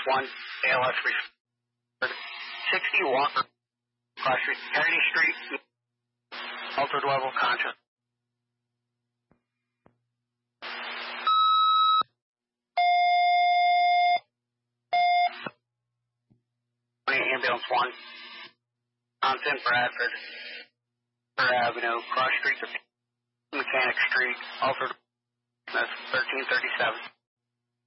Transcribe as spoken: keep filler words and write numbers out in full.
one, A L S referred. sixty Walker, Cross Street, Kennedy Street, altered level conscious. Ambulance one, Johnson, Bradford, Avenue, Cross Street, Mechanic Street, altered thirteen thirty-seven.